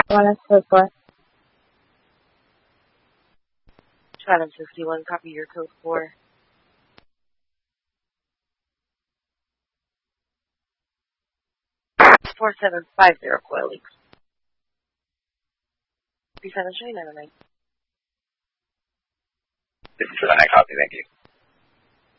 164. Silent 61, copy your code 4. 4750 coil leaks. 37 showing 909. This is 9, copy, thank you.